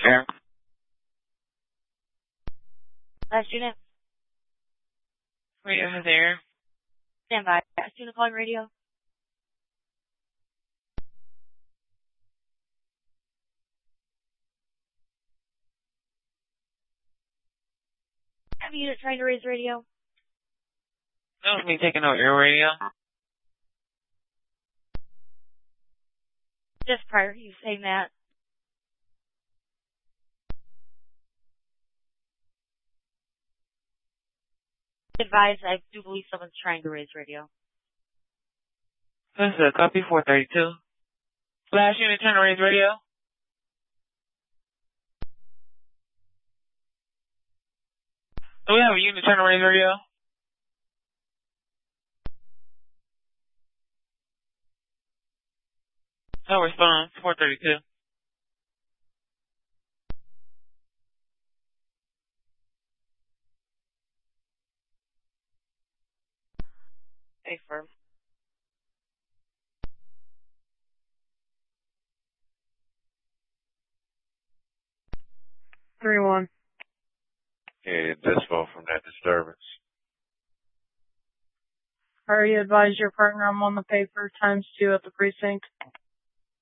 Air. Last unit. Radio is air. Stand by. Last unit calling radio. Have a unit trying to raise radio. That was me taking out air radio. Just prior to you saying that. Advise, I do believe someone's trying to raise radio. This is a copy 432. Last unit trying to raise radio. Do we have a unit trying to raise radio? No response. 432. A firm. Three one. And dispo from that disturbance. Already advised your partner I'm on the paper, ×2 at the precinct.